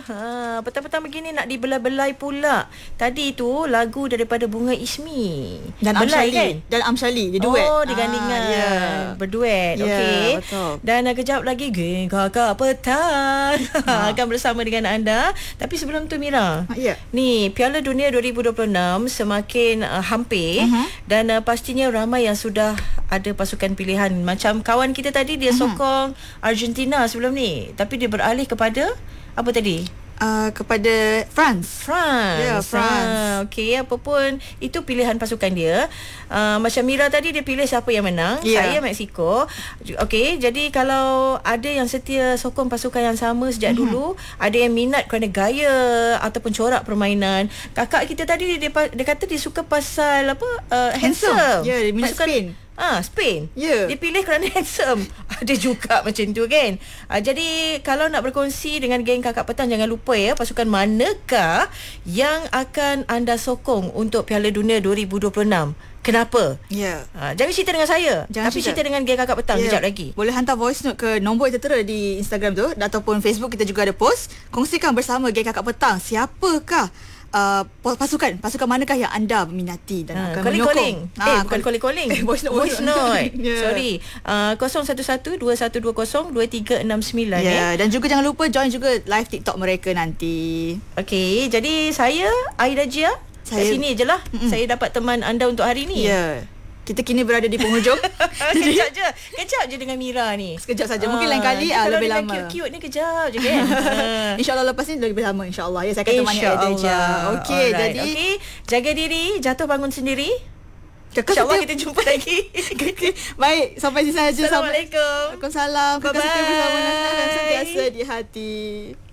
Petang-petang begini nak dibelai-belai pula. Tadi tu lagu daripada Bunga Ismi dan Belai Amshali kan? Dan Amshali dia duet. Digandingkan. Berduet. Ya, Okey. betul. Dan kejap lagi Geng Kakak Petang akan bersama dengan anda. Tapi sebelum tu Mira, Ya. ni Piala Dunia 2026 semakin hampir dan pastinya ramai yang sudah ada pasukan pilihan. Macam kawan kita tadi dia sokong Argentina sebelum ni, tapi dia beralih kepada apa tadi? Kepada France. Ya, France. Okey, apa pun itu pilihan pasukan dia. Macam Mira tadi dia pilih siapa yang menang. Saya Mexico. Okey, jadi kalau ada yang setia sokong pasukan yang sama sejak dulu, ada yang minat kerana gaya ataupun corak permainan. Kakak kita tadi dia kata dia suka pasal apa? Handsome. Ya, dia minat Spain. Spain. Ya. Dia pilih kerana handsome. Ada juga macam tu kan. Jadi kalau nak berkongsi dengan geng Kakak Petang, jangan lupa ya, pasukan manakah yang akan anda sokong untuk Piala Dunia 2026? Kenapa? Ya. Jangan cerita dengan saya, tapi cerita dengan geng Kakak Petang kejap lagi. Boleh hantar voice note ke nombor yang tertera di Instagram tu ataupun Facebook, kita juga ada post. Kongsikan bersama geng Kakak Petang siapakah pasukan manakah yang anda minati dan akan calling. menyokong. Bukan calling. Voice note. Yeah. Sorry. 0112120369 dan juga jangan lupa join juga live TikTok mereka nanti. Okey, jadi saya Aida Jia kat sini je lah. Saya dapat teman anda untuk hari ni. Ya. Kita kini berada di penghujung. Kejap je dengan Mira ni. Sekejap saja. Mungkin lain kali lebih lama. Kalau cute-cute ni kejap je kan. InsyaAllah lepas ni lebih lama, insyaAllah. Ya, saya akan temani Aida je. Okey, jadi jaga diri, jatuh bangun sendiri. InsyaAllah kita jumpa lagi. Baik, sampai di sana saja. Assalamualaikum. Waalaikumsalam. Bye-bye. Bersama Nasa dan sentiasa di hati.